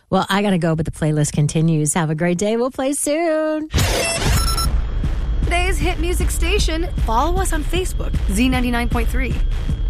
Well, I got to go, but the playlist continues. Have a great day. We'll play soon. Today's hit music station. Follow us on Facebook, Z99.3.